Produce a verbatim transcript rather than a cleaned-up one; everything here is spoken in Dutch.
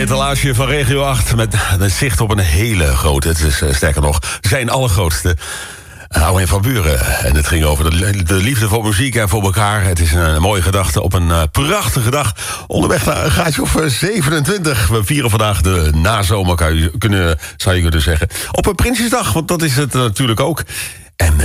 etalage van Regio acht met een zicht op een hele grote, het is uh, sterker nog, zijn allergrootste. Hou van Buren. En het ging over de, de liefde voor muziek en voor elkaar. Het is een, een mooie gedachte op een uh, prachtige dag. Onderweg naar een gaatje of uh, zevenentwintig. We vieren vandaag de nazomer, kan je, kunnen, zou je kunnen zeggen. Op een Prinsjesdag, want dat is het uh, natuurlijk ook. En